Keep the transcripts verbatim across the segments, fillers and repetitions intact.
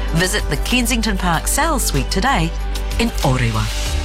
Visit the Kensington Park Sales Suite today in Orewa.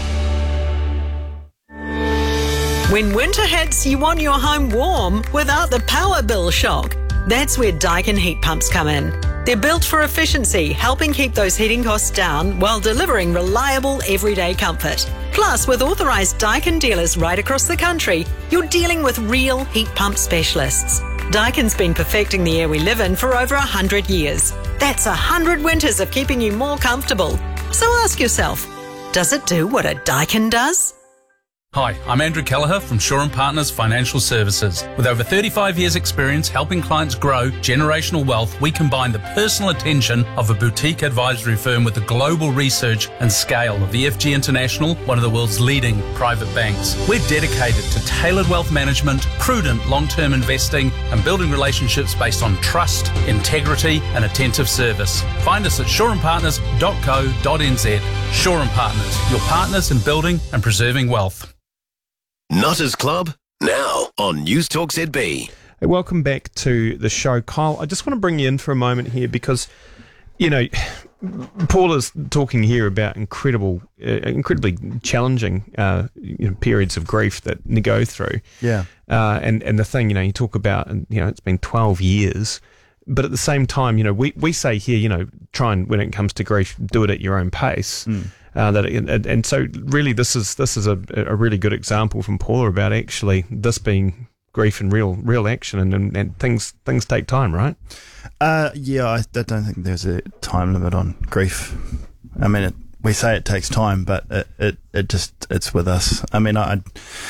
When winter hits, you want your home warm without the power bill shock. That's where Daikin heat pumps come in. They're built for efficiency, helping keep those heating costs down while delivering reliable everyday comfort. Plus, with authorised Daikin dealers right across the country, you're dealing with real heat pump specialists. Daikin's been perfecting the air we live in for over one hundred years. That's one hundred winters of keeping you more comfortable. So ask yourself, does it do what a Daikin does? Hi, I'm Andrew Kelleher from Shaw and Partners Financial Services. With over thirty-five years experience helping clients grow generational wealth, we combine the personal attention of a boutique advisory firm with the global research and scale of the F G International, one of the world's leading private banks. We're dedicated to tailored wealth management, prudent long-term investing, and building relationships based on trust, integrity, and attentive service. Find us at shaw and partners dot co dot n z. Shaw and Partners, your partners in building and preserving wealth. Nutters Club, now on News Talk Z B. Hey, welcome back to the show. Kyle, I just want to bring you in for a moment here because, you know, Paula's talking here about incredible, uh, incredibly challenging uh, you know, periods of grief that they go through. Yeah. Uh, and, and the thing, you know, you talk about, you know, it's been twelve years, but at the same time, you know, we, we say here, you know, try and, when it comes to grief, do it at your own pace. Mm. Uh, that and, and so really this is this is a, a really good example from Paula about actually this being grief in real real action and, and, and things things take time, right? Uh, yeah, I, I don't think there's a time limit on grief. I mean, it, we say it takes time, but it, it, it just it's with us. I mean, I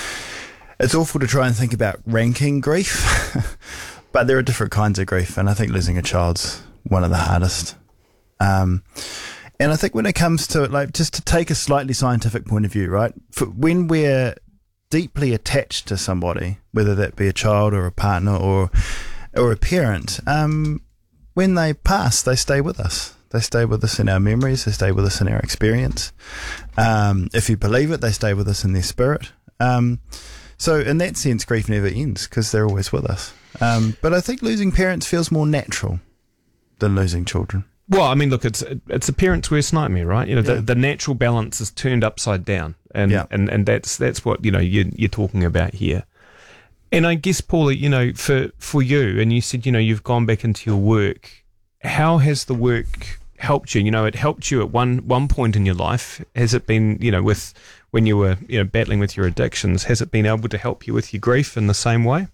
it's awful to try and think about ranking grief, but there are different kinds of grief, and I think losing a child's one of the hardest. Um, And I think when it comes to it, like just to take a slightly scientific point of view, right? For when we're deeply attached to somebody, whether that be a child or a partner or or a parent, um, when they pass, they stay with us. They stay with us in our memories. They stay with us in our experience. Um, if you believe it, they stay with us in their spirit. Um, so in that sense, grief never ends because they're always with us. Um, but I think losing parents feels more natural than losing children. Well, I mean, look, it's it's a parent's worst nightmare, right? You know, Yeah. the, the natural balance is turned upside down, and Yeah. and, and that's that's what you know you you're talking about here. And I guess, Paula, you know, for for you, and you said, you know, you've gone back into your work. How has the work helped you? You know, it helped you at one one point in your life. Has it been, you know, with when you were you know battling with your addictions? Has it been able to help you with your grief in the same way?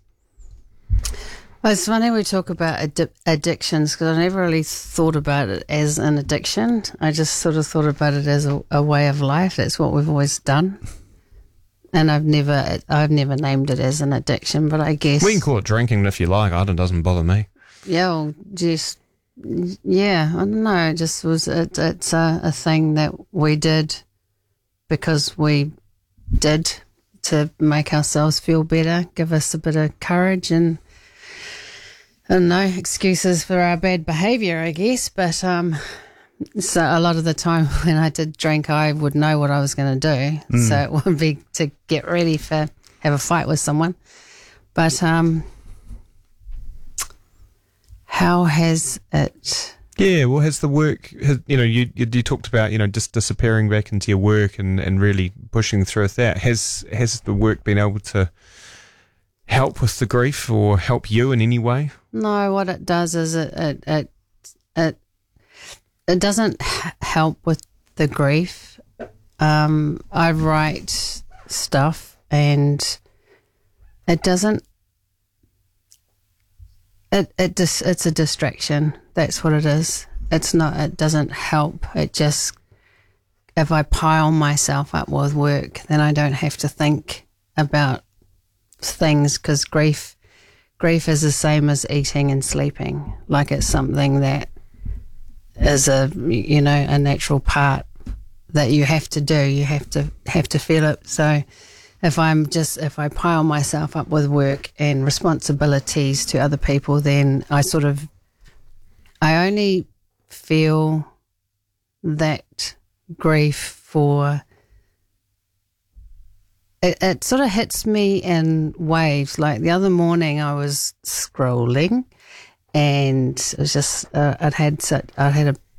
Well, it's funny we talk about addi- addictions because I never really thought about it as an addiction. I just sort of thought about it as a, a way of life. That's what we've always done, and I've never, I've never named it as an addiction. But I guess We can call it drinking if you like. It doesn't bother me. yeah, well, just yeah, I don't know. It just was. It, it's a, a thing that we did because we did to make ourselves feel better, give us a bit of courage and. And no excuses for our bad behaviour, I guess. But um, so a lot of the time when I did drink, I would know what I was going to do. Mm. So it would be to get ready for have a fight with someone. But um, how has it? Yeah, well, has the work? Has, you know, you, you you talked about you know just disappearing back into your work and, and really pushing through with that. Has has the work been able to help with the grief or help you in any way? No, what it does is it it it it, it doesn't help with the grief. Um, I write stuff and it doesn't. It it dis, it's a distraction. That's what it is. It's not. It doesn't help. It just if I pile myself up with work, then I don't have to think about things because grief grief is the same as eating and sleeping. Like it's something that is a you know a natural part that you have to do. You have to have to feel it. So if I'm just if I pile myself up with work and responsibilities to other people, then I sort of I only feel that grief for It, it sort of hits me in waves. Like the other morning, I was scrolling, and it was just uh, I'd had such, I had a